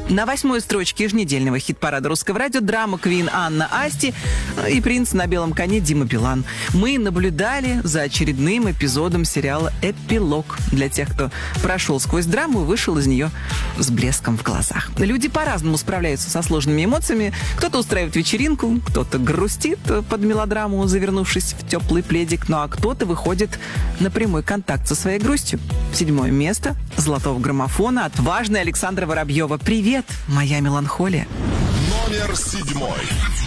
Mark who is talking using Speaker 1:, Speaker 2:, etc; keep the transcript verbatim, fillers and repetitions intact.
Speaker 1: На восьмой строчке еженедельного хит-парада русского радио драма Квин Анна Асти и принц на белом коне Дима Билан. Мы наблюдали за очередным эпизодом сериала «Эпилог». Для тех, кто прошел сквозь драму и вышел из нее с блеском в глазах. Люди по-разному справляются со сложными эмоциями. Кто-то устраивает вечеринку, кто-то грустит под мелодраму, завернувшись в теплый пледик, ну а кто-то выходит на прямой контакт со своей грустью. Седьмое место золотого граммофона от важной Александра Воробьева. Привет, моя меланхолия.
Speaker 2: Номер седьмой.